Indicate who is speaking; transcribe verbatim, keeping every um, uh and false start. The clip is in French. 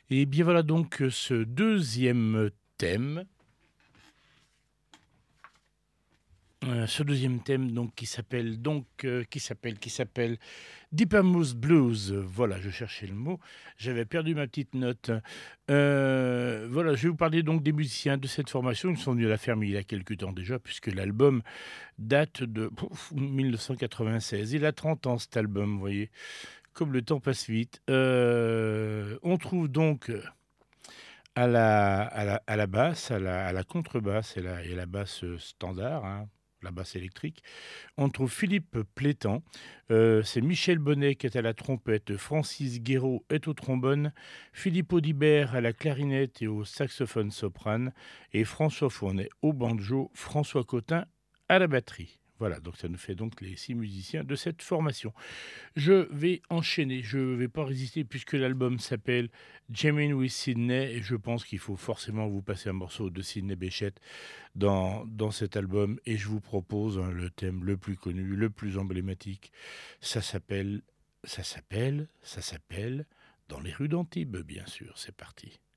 Speaker 1: Et bien voilà donc euh, ce deuxième thème, euh, ce deuxième thème donc qui s'appelle donc euh, qui s'appelle qui s'appelle Deepamoose Blues. Voilà, je cherchais le mot, j'avais perdu ma petite note. Euh, voilà, je vais vous parler donc des musiciens de cette formation. Ils sont venus à la ferme il y a quelques temps déjà, puisque l'album date de pouf, mille neuf cent quatre-vingt-seize. Il a trente ans cet album, vous voyez, comme le temps passe vite. Euh, on trouve donc à la, à la, à la basse, à la, à la contrebasse et la, et la basse standard, hein, la basse électrique, on trouve Philippe Plétan, euh, c'est Michel Bonnet qui est à la trompette, Francis Guéraud est au trombone, Philippe Audibert à la clarinette et au saxophone soprane, et François Fournet au banjo, François Cotin à la batterie. Voilà, donc ça nous fait donc les six musiciens de cette formation. Je vais enchaîner, je ne vais pas résister puisque l'album s'appelle Jamming with Sydney et je pense qu'il faut forcément vous passer un morceau de Sydney Bechet dans, dans cet album et je vous propose hein, le thème le plus connu, le plus emblématique. Ça s'appelle, ça s'appelle, ça s'appelle Dans les rues d'Antibes, bien sûr. C'est parti.